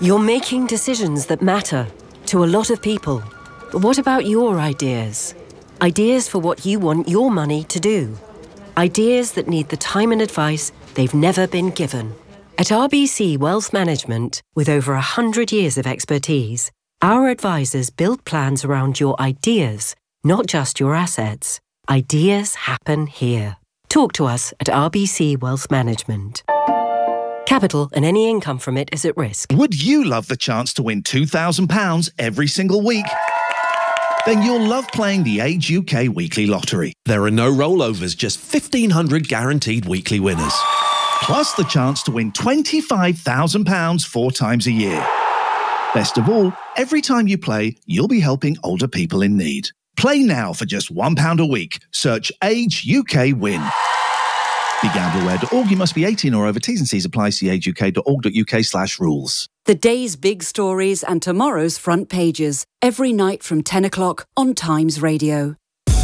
You're making decisions that matter to a lot of people. But what about your ideas? Ideas for what you want your money to do. Ideas that need the time and advice they've never been given. At RBC Wealth Management, with over 100 years of expertise, our advisors build plans around your ideas, not just your assets. Ideas happen here. Talk to us at RBC Wealth Management. Capital and any income from it is at risk. Would you love the chance to win £2,000 every single week? Then you'll love playing the Age UK Weekly Lottery. There are no rollovers, just 1,500 guaranteed weekly winners. Plus the chance to win £25,000 4 times a year. Best of all, every time you play, you'll be helping older people in need. Play now for just £1 a week. Search Age UK Win. BeGambleAware.org. You must be 18 or over. T's and C's apply. See ageuk.org.uk/rules. The day's big stories and tomorrow's front pages. Every night from 10 o'clock on Times Radio.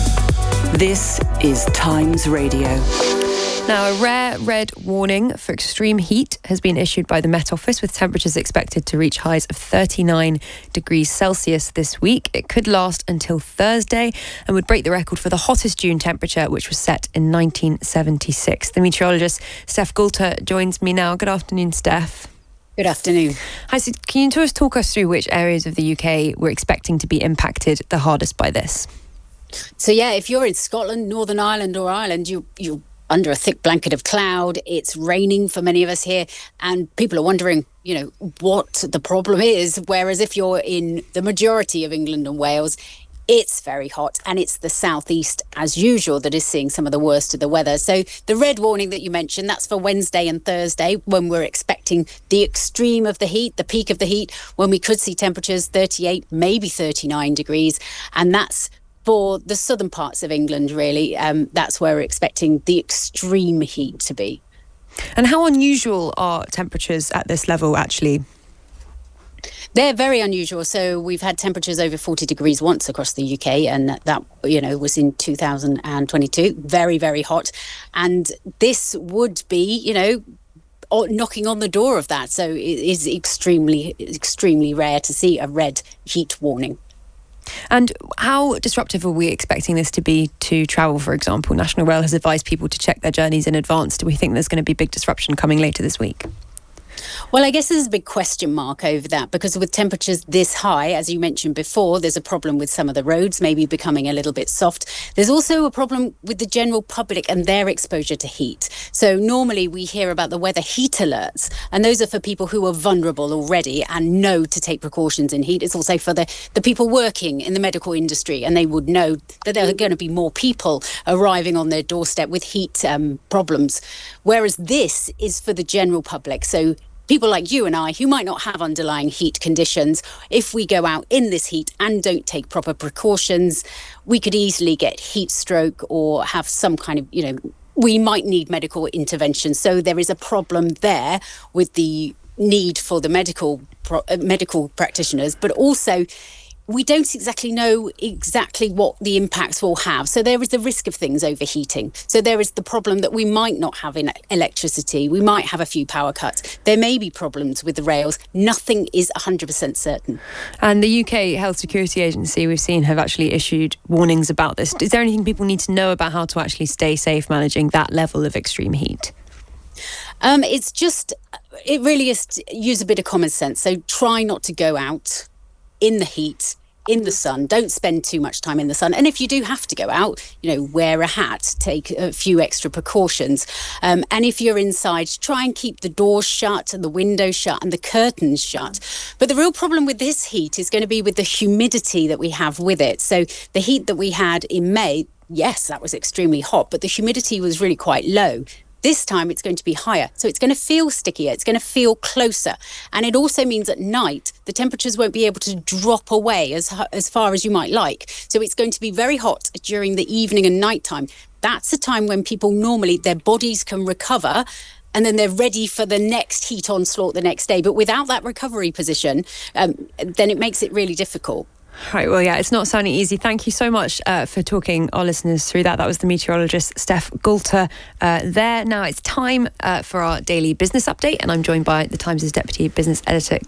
This is Times Radio. Now, a rare red warning for extreme heat has been issued by the Met Office, with temperatures expected to reach highs of 39 degrees Celsius this week. It could last until Thursday and would break the record for the hottest June temperature, which was set in 1976. The meteorologist Steph Gulter joins me now. Good afternoon, Steph. Good afternoon. Hi, so can you just talk us through which areas of the UK we're expecting to be impacted the hardest by this? So, yeah, if you're in Scotland, Northern Ireland or Ireland, you're under a thick blanket of cloud. It's raining for many of us here, and people are wondering, what the problem is. Whereas if you're in the majority of England and Wales, it's very hot, and it's the southeast, as usual, that is seeing some of the worst of the weather. So the red warning that you mentioned, that's for Wednesday and Thursday, when we're expecting the extreme of the heat, the peak of the heat, when we could see temperatures 38, maybe 39 degrees, and that's for the southern parts of England, really. That's where we're expecting the extreme heat to be. And how unusual are temperatures at this level, actually? They're very unusual. So we've had temperatures over 40 degrees once across the UK, and that was in 2022. Very, very hot. And this would be, knocking on the door of that. So it is extremely, extremely rare to see a red heat warning. And how disruptive are we expecting this to be to travel, for example? National Rail has advised people to check their journeys in advance. Do we think there's going to be big disruption coming later this week? Well, I guess there's a big question mark over that, because with temperatures this high, as you mentioned before, there's a problem with some of the roads maybe becoming a little bit soft. There's also a problem with the general public and their exposure to heat. So normally we hear about the weather heat alerts, and those are for people who are vulnerable already and know to take precautions in heat. It's also for the people working in the medical industry, and they would know that there are going to be more people arriving on their doorstep with heat problems. Whereas this is for the general public. So people like you and I, who might not have underlying heat conditions, if we go out in this heat and don't take proper precautions, we could easily get heat stroke or have some kind of, we might need medical intervention. So there is a problem there with the need for the medical practitioners, but also we don't exactly know exactly what the impacts will have. So there is the risk of things overheating. So there is the problem that we might not have in electricity. We might have a few power cuts. There may be problems with the rails. Nothing is 100% certain. And the UK Health Security Agency, we've seen, have actually issued warnings about this. Is there anything people need to know about how to actually stay safe managing that level of extreme heat? It really is to use a bit of common sense. So try not to go out in the heat, in the sun. Don't spend too much time in the sun. And if you do have to go out, wear a hat, take a few extra precautions. And if you're inside, try and keep the doors shut and the windows shut and the curtains shut. But the real problem with this heat is going to be with the humidity that we have with it. So the heat that we had in May, yes, that was extremely hot, but the humidity was really quite low. This time it's going to be higher, so it's going to feel stickier, it's going to feel closer. And it also means at night, the temperatures won't be able to drop away as far as you might like. So it's going to be very hot during the evening and nighttime. That's a time when people normally, their bodies can recover, and then they're ready for the next heat onslaught the next day. But without that recovery position, then it makes it really difficult. Right, well, yeah, it's not sounding easy. Thank you so much for talking our listeners through that. That was the meteorologist Steph Gulter there. Now it's time for our daily business update, and I'm joined by the Times' Deputy Business Editor,